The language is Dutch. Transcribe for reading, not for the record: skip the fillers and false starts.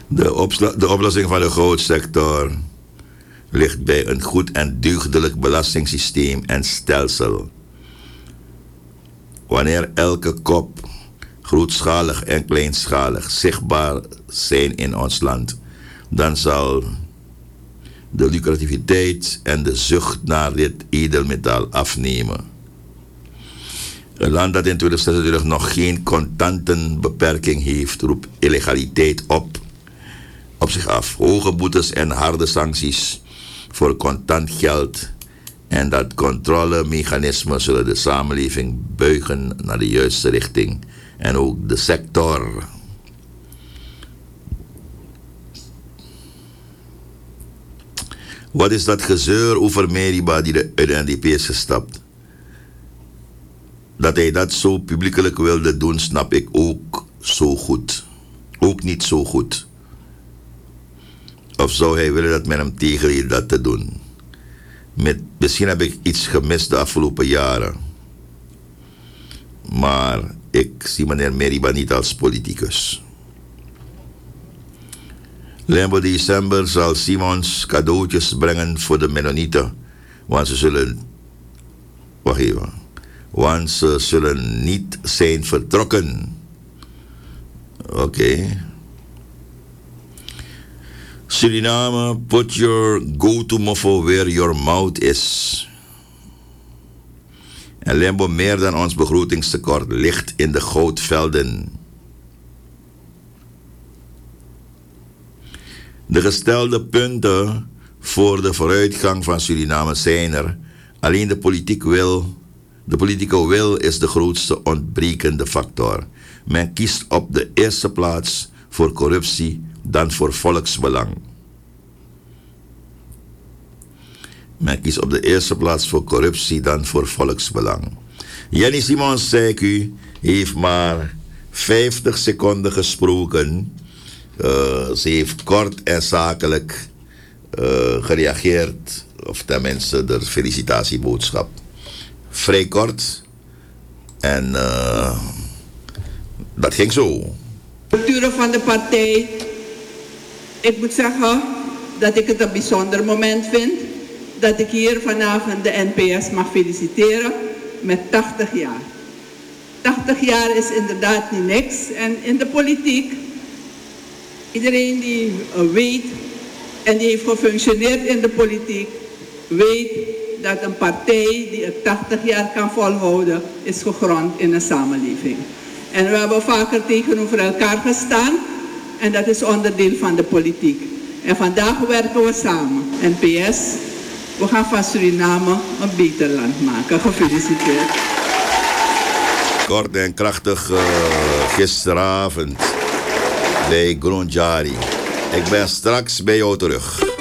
De oplossing van de gootsector ligt bij een goed en deugdelijk belastingssysteem en stelsel. Wanneer elke kop, grootschalig en kleinschalig, zichtbaar zijn in ons land, dan zal de lucrativiteit en de zucht naar dit edelmetaal afnemen. Een land dat in 2026 nog geen contantenbeperking heeft, roept illegaliteit op zich af. Hoge boetes en harde sancties voor contant geld en dat controlemechanismen zullen de samenleving buigen naar de juiste richting en ook de sector. Wat is dat gezeur over Meriba die uit de NDP is gestapt? Dat hij dat zo publiekelijk wilde doen, snap ik ook zo goed. Ook niet zo goed. Of zou hij willen dat men hem tegenhield dat te doen? Misschien heb ik iets gemist de afgelopen jaren. Maar ik zie meneer Meriba niet als politicus. Limbo december zal Simons cadeautjes brengen voor de Mennonieten. Want ze zullen... Wacht even. Want ze zullen niet zijn vertrokken. Oké. Suriname, put your go-to-mofo where your mouth is. En Limbo, meer dan ons begrotingstekort ligt in de goudvelden. De gestelde punten voor de vooruitgang van Suriname zijn er. Alleen de politieke wil is de grootste ontbrekende factor. Men kiest op de eerste plaats voor corruptie dan voor volksbelang. Men kiest op de eerste plaats voor corruptie dan voor volksbelang. Jenny Simons, zei ik u, heeft maar 50 seconden gesproken. Ze heeft kort en zakelijk gereageerd, of tenminste de felicitatieboodschap. Vrij kort. En dat ging zo. Structuren van de partij. Ik moet zeggen dat ik het een bijzonder moment vind dat ik hier vanavond de NPS mag feliciteren met 80 jaar. 80 jaar is inderdaad niet niks. En in de politiek, iedereen die weet en die heeft gefunctioneerd in de politiek, weet dat een partij die het 80 jaar kan volhouden, is gegrond in een samenleving. En we hebben vaker tegenover elkaar gestaan en dat is onderdeel van de politiek. En vandaag werken we samen. NPS, we gaan van Suriname een beter land maken. Gefeliciteerd. Kort en krachtig gisteravond bij Gronjari. Ik ben straks bij jou terug.